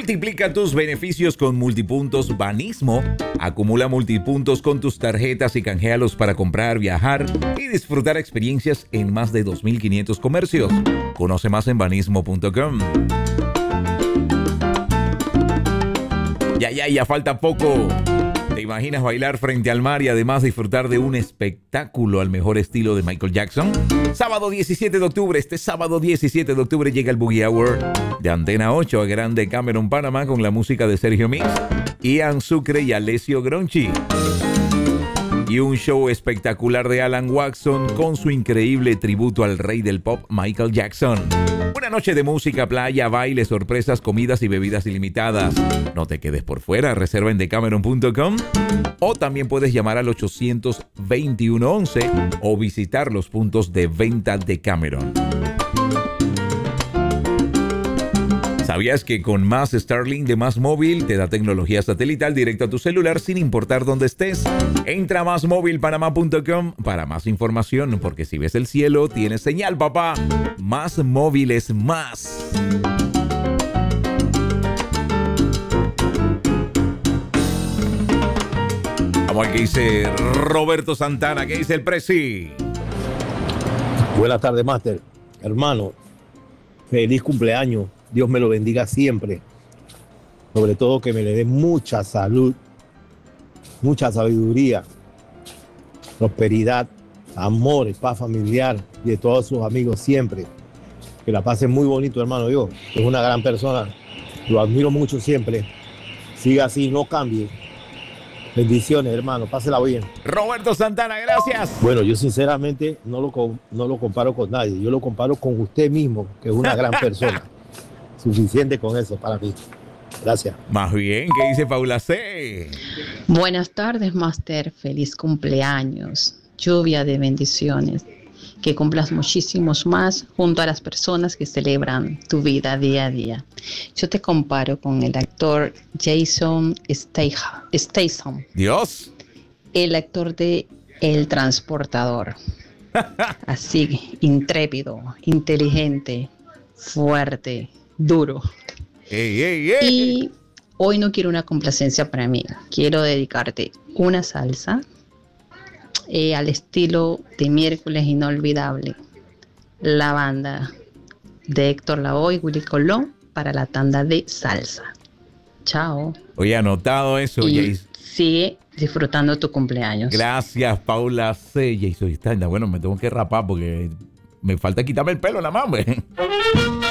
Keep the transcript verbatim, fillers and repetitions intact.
Multiplica tus beneficios con Multipuntos Banismo. Acumula multipuntos con tus tarjetas y canjealos para comprar, viajar y disfrutar experiencias en más de dos mil quinientos comercios. Conoce más en banismo punto com. Ya, ya, ya falta poco. ¿Te imaginas bailar frente al mar y además disfrutar de un espectáculo al mejor estilo de Michael Jackson? Sábado diecisiete de octubre, este sábado diecisiete de octubre llega el Boogie Hour de Antena ocho a Grande Cameron, Panamá, con la música de Sergio Mix, Ian Sucre y Alessio Gronchi. Y un show espectacular de Alan Watson con su increíble tributo al rey del pop, Michael Jackson. Una noche de música, playa, baile, sorpresas, comidas y bebidas ilimitadas. No te quedes por fuera, reserva en decameron punto com o también puedes llamar al ochocientos veintiuno once o visitar los puntos de venta de Cameron. ¿Sabías que con Más Starlink de Más Móvil te da tecnología satelital directo a tu celular sin importar dónde estés? Entra a más móvil panamá punto com para más información, porque si ves el cielo, tienes señal, papá. Más Móvil es más. Vamos a ver qué dice Roberto Santana, qué dice el Prezi. Buenas tardes, Master. Hermano, feliz cumpleaños. Dios me lo bendiga siempre. Sobre todo que me le dé mucha salud, mucha sabiduría, prosperidad, amor, paz familiar y de todos sus amigos siempre. Que la pasen muy bonito, hermano. Yo, es una gran persona. Lo admiro mucho siempre. Siga así, no cambie. Bendiciones, hermano. Pásela bien. Roberto Santana, gracias. Bueno, yo sinceramente no lo, no lo comparo con nadie. Yo lo comparo con usted mismo, que es una gran persona. Suficiente con eso para mí. Gracias. Más bien, ¿qué dice Paula C? Buenas tardes, Master. Feliz cumpleaños. Lluvia de bendiciones. Que cumplas muchísimos más junto a las personas que celebran tu vida día a día. Yo te comparo con el actor Jason Statham. Dios. El actor de El Transportador. Así, intrépido, inteligente, fuerte, duro. Ey, ey, ey. Y hoy no quiero una complacencia para mí. Quiero dedicarte una salsa eh, al estilo de Miércoles Inolvidable. La banda de Héctor Lavoe y Willy Colón para la tanda de salsa. Chao. Oye, anotado eso, y Jason. Sigue disfrutando tu cumpleaños. Gracias, Paula C. Jason Standa. Bueno, me tengo que rapar porque me falta quitarme el pelo nada más, güey.